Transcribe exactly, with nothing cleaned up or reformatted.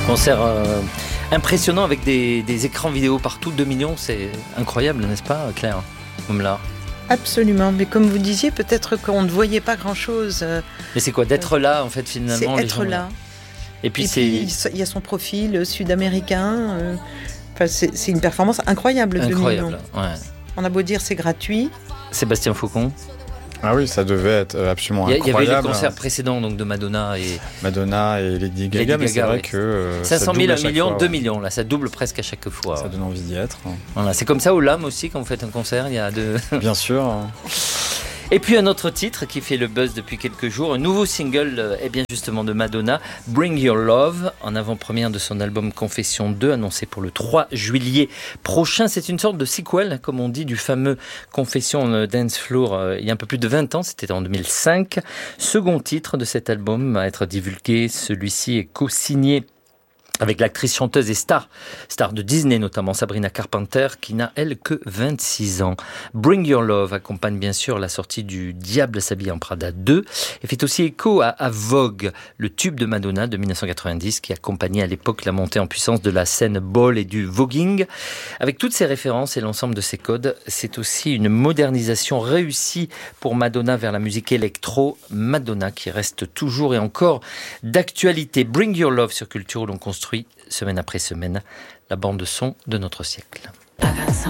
Concert euh, impressionnant avec des, des écrans vidéo partout, deux millions, c'est incroyable, n'est-ce pas Claire Momlar? Absolument, mais comme vous disiez, peut-être qu'on ne voyait pas grand-chose. Mais c'est quoi, d'être là en fait finalement? C'est être les gens, là. Et puis, Et c'est... puis il y a son profil sud-américain. Euh, enfin, c'est, c'est une performance incroyable. Incroyable, ouais. On a beau dire c'est gratuit. Sébastien Faucon. Ah oui, ça devait être absolument il y, incroyable. Il y avait les concerts précédents donc de Madonna et Madonna et Lady Gaga, Lady mais c'est Gaga, vrai oui. que euh, cinq cent mille, un million, fois, deux ouais. millions, là ça double presque à chaque fois. Ça ouais. donne envie d'y être. Voilà, c'est comme ça au L A M aussi quand vous faites un concert, il y a deux. Bien sûr. Et puis un autre titre qui fait le buzz depuis quelques jours, un nouveau single, eh bien justement de Madonna, Bring Your Love, en avant-première de son album Confession deux, annoncé pour le trois juillet prochain. C'est une sorte de sequel, comme on dit, du fameux Confession Dance Floor euh, il y a un peu plus de vingt ans, c'était en deux mille cinq. Second titre de cet album à être divulgué, celui-ci est co-signé avec l'actrice, chanteuse et star, star de Disney notamment, Sabrina Carpenter, qui n'a, elle, que vingt-six ans. Bring Your Love accompagne bien sûr la sortie du Diable s'habille en Prada deux et fait aussi écho à, à Vogue, le tube de Madonna de dix-neuf cent quatre-vingt-dix qui accompagnait à l'époque la montée en puissance de la scène ball et du voguing. Avec toutes ces références et l'ensemble de ces codes, c'est aussi une modernisation réussie pour Madonna vers la musique électro. Madonna qui reste toujours et encore d'actualité. Bring Your Love sur Culture où l'on construit semaine après semaine la bande son de notre siècle.